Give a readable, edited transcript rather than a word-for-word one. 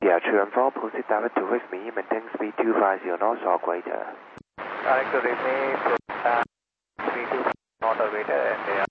India 314, proceed direct to with me, maintain speed 250 knots or greater. Direct to with me, 325 knots or greater, and